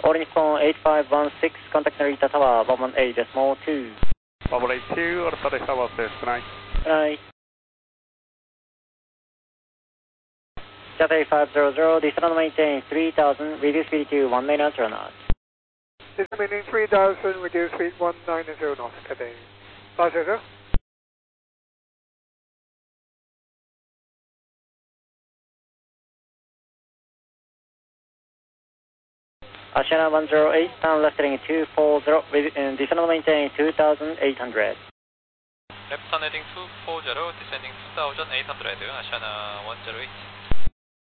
All Nippon 8516, contact Narita Tower, 118.2. 118, Alpha Delta was this, good night. Good night. Delta 8500, descend maintain 3000, reduce speed to 190 knots. Descend maintain 3000, reduce speed 190 knots, Cathay 500. Ashana 108, sound left heading 240, descend maintain 2800. Left turn heading 240, descending 2800, Ashana 108.